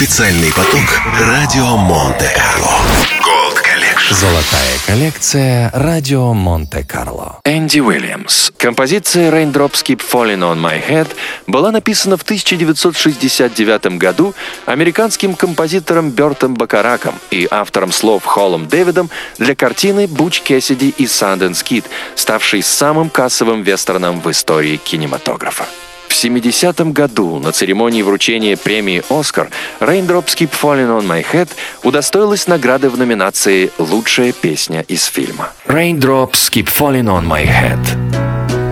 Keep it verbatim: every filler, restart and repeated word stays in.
Специальный поток «Радио Монте-Карло». Gold Collection. Золотая коллекция «Радио Монте-Карло». Энди Уильямс. Композиция «Raindrops Keep Falling on My Head» была написана в тысяча девятьсот шестьдесят девятом году американским композитором Бертом Бакараком и автором слов Холлом Дэвидом для картины «Буч Кэссиди и Санденс Кид», ставшей самым кассовым вестерном в истории кинематографа. В семидесятом году на церемонии вручения премии «Оскар» «Raindrops Keep Falling on My Head» удостоилась награды в номинации «Лучшая песня из фильма». Raindrops Keep Falling on My Head.